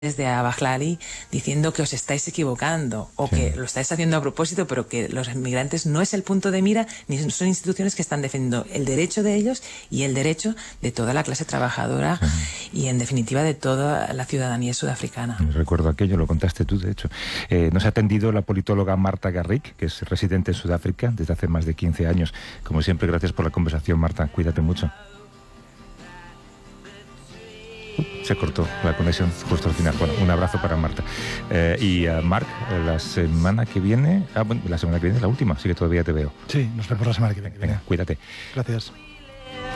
desde Abahlali diciendo que os estáis equivocando o que lo estáis haciendo a propósito, pero que los inmigrantes no es el punto de mira, ni son instituciones que están defendiendo el derecho de ellos y el derecho de toda la clase trabajadora y, en definitiva, de toda la ciudadanía sudafricana. Recuerdo aquello, lo contaste tú, de hecho. Nos ha atendido la politóloga Marta Garrick, que es residente en Sudáfrica desde hace más de 15 años. Como siempre, gracias por la conversación, Marta. Cuídate mucho. Se cortó la conexión justo al final. Bueno, un abrazo para Marta. Y Marc, la semana que viene... bueno, la semana que viene es la última, así que todavía te veo. Sí, nos vemos la semana que viene. Venga, cuídate. Gracias.